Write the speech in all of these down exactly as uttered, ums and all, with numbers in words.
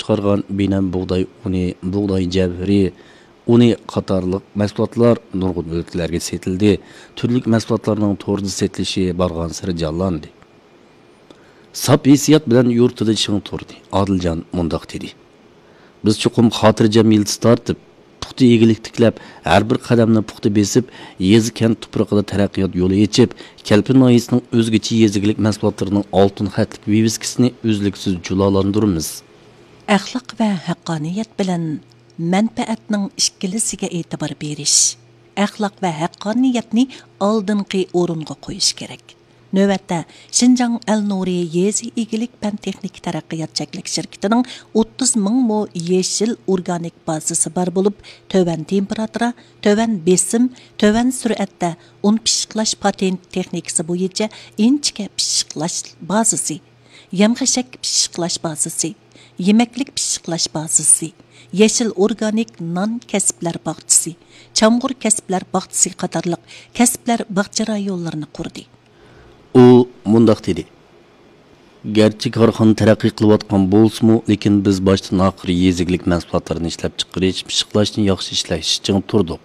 chiqargan binan bug'doy uni, bug'doy javhari, uni qatorliq mahsulotlar nurg'un o'lkalarga setildi. Turli mahsulotlarning to'rda setilishi borgan sari jonlandi. Sap hissiyat bilan yurtida ching turdi. Odiljon mundoq dedi. Biz chuqum xotirjam yildiz tortib, puxta egilik tiklab, har bir qadamni puxta besib, yezi kent tuprog'ida taraqqiyot yo'li yechib, Kelpin noyisining o'zgacha yezigilik mahsulotlarining oltin xatlik viviskisini uzluksiz julalandırırız. Axloq va haqqoniyat bilan manfaatning ikkilisiga e'tibor berish, axloq va haqqoniyatni oldingi o'ringa qo'yish kerak. Növətdə Şinjan Əl-Nuri Yezi İgilik Pən Texnik Tərəqqiyat Çəklik şirkətinin o'ttiz ming mo yeşil organik bazası bar bo'lib, tövən temperatura, tövən besim, tövən sürətdə un pişiqlash patent texnikasi bo'yicha inchika pişiqlash bazası, yem-xashak pişiqlash bazası, yemeklik pişiqlash bazası, yeşil organik non kasblar bog'chisi, chamg'ur kasblar bog'chisi qatorliq kasblar bog'cha rayonlarini qurdi. O mundaq dedi. Gerçi korxona taraqqiy qilayotgan bo'lsa-mu, lekin biz boshdan oxir yeziglik mahsulotlarini ishlab chiqarish, pishiqlashni yaxshi ishlash uchun turdik.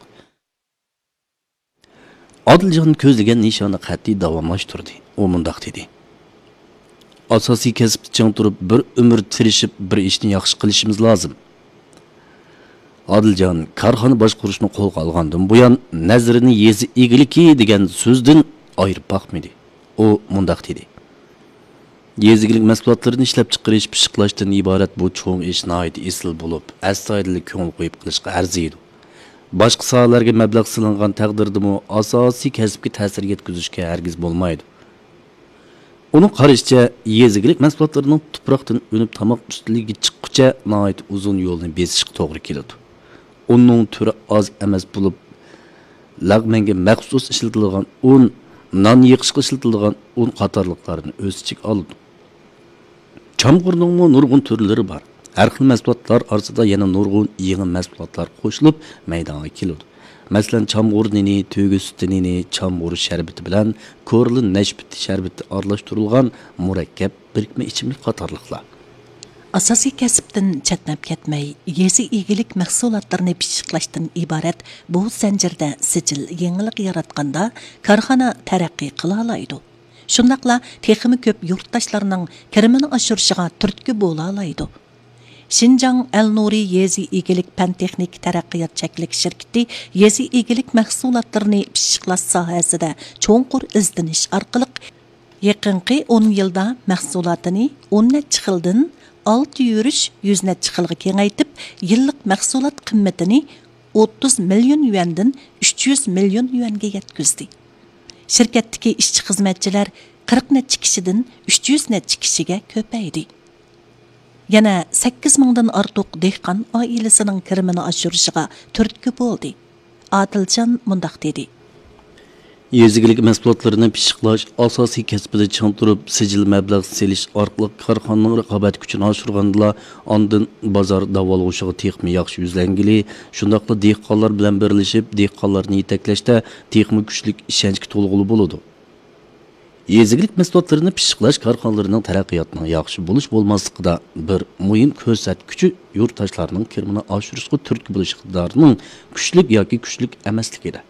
Odiljon ko'zlagan nishonni qat'iy davomlashtirdi. O mundaq dedi. Asosiy kasb uchun turib bir umr tirishib bir ishni yaxshi qilishimiz lozim. Odiljon korxona boshqarishni qo'lga olgandan buyon nazarini yezi egiliki degan so'zdan ayirib boqmadi. O mundaq dedi. Yezigilik mahsulotlarini ishlab chiqarish, pishiqlashdan iborat bu cho'ng ish nihoyat esil bo'lib, astoydillik ko'ngil qo'yib qilishga arziydi. Boshqa sohalarga mablag' silingan taqdirdami asosiy kasbga ta'sir yetkazishga hargiz bo'lmaydi. Uning qarashicha, yezigilik mahsulotlarining tuproqdan unib tomoq ustiligiga chiqquncha nihoyat uzun yo'lni besishga to'g'ri keladi. Uning turi oz emas bo'lib, lag'manga maxsus ishlatilgan un, non yig'ishga ishlatilgan un qatorliqlarini o'z ichiga oladi. Chamg'urning nurg'un turlari bor. Har xil mahsulotlar orasida yana nurg'un yangi mahsulotlar qo'shilib maydonga keladi. Masalan, chamg'ur nini, to'yga suti nini, chamg'ur sharbati bilan ko'rli nashbati sharbati aralashtirilgan murakkab birikma ichimlik qatorliqlar. Asosiy kasbdan chatnab ketmay, yezi egilik mahsulotlarini pishiqlashdan iborat bu zanjirda sijil yangilik yaratganda korxona taraqqiy qila oladi. Shundaqla texmi ko'p yurtdoshlarning kirimini oshirishiga turtki bo'la oladi. Şinjan Əl-Nuri Yezi İgilik Pən Texnik Tərəqqiyat Çəklik şirkəti yezi igilik mahsulotlarini pishiqlash sohasida cho'nqur izdinish orqali yaqinqi o'n yilda mahsulotini o'n necha xildan olti yurish yuz necha xilga kengaytib, yillik mahsulot qimmatini o'ttiz million yuandan uch yuz million yuanga yetkazdi. Shirkatdagi ishchi xizmatchilar qirq necha kishidan uch yuz necha kishiga ko'paydi. Yana sakkiz mingdan ortiq dehqon oilasining kirimini oshirishiga turtki bo'ldi. Odiljon mundaq dedi. Yezigilik mahsulotlarini pishiqlash asosiy kasbida ching turib, sijil mablag' selish orqali korxonaning raqobat kuchini oshirganda, ondan bozor davolg'ishiga texmi yaxshi yuzlangili, shundaqla dehqonlar bilan birlashib, dehqonlarni yetaklashda texmi kuchlik ishonchga to'lg'uli bo'ladi. Yezigilik mahsulotlarini pishiqlash korxonalarining taraqqiyotining yaxshi bo'lish bo'lmasligida bir muhim ko'rsatkichi yurtdoshlarning kirimini oshirishga turtki bo'lish iqtidorining kuchlik yoki kuchlik emasligida.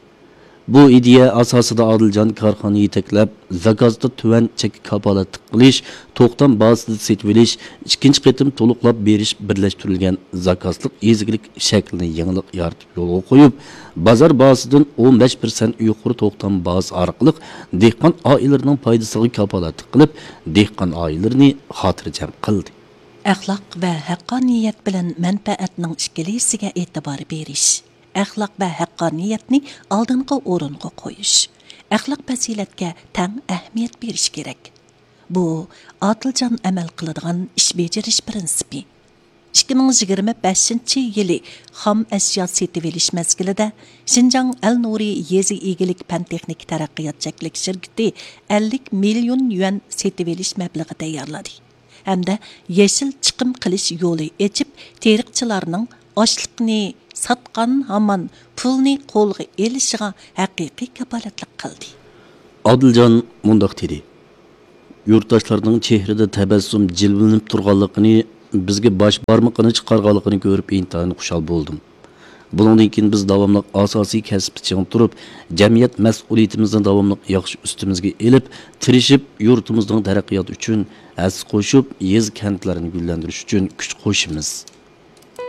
Bu ideya asosida Odiljon korxona yetaklab, zakazda tuvan chek kapolatlik qilish, to'xtam bazasida setib olish, ikkinchi qitim to'liqlab berish birlashtirilgan zakazlik yezigilik shaklini yangilik yaratib yo'lga qo'yib, bozor bazasidan o'n besh foiz yuqori to'xtam bazasi orqali dehqon oilalarining foydasiga kapolatlik qilib, dehqon oilalarini xotirjam qildi. Axloq va haqqoniyat bilan manfaatning ikkilisiga e'tibor berish. Axloq va haqqoniyatni oldingi o'ringa qo'yish. Axloq fazilatga tang ahamiyat berish kerak. Bu Odiljon amal qiladigan ish bejirish prinsipi. ikki ming yigirma beshinchi yili xom ashyo setib olish mezgilida Şinjan Əl-Nuri Yezi İgilik Pən Texnik Tərəqqiyat Çəklik şirkəti ellik million yuan setib olish mablag'i tayyorladi. Hamda yeşil chiqim qilish yo'li echib, teriqchilarning ochliqni satqan hamon pulni qo'lga elishiga haqiqiy kapolatlik qildi. Odiljon mundaq dedi. Yurtdoshlarning chehrida tabassum jilvinib turganligini, bizga bosh barmoqini chiqarganligini ko'rib intayin xushal bo'ldim. Bundan keyin biz davomli asosiy kasb chiqib turib, jamiyat mas'uliyatimizni davomli yaxshi ustimizga elib, tirishib yurtimizning taraqqiyoti uchun as qo'shib, yez kentlarini gullantirish uchun kuch qo'shimiz.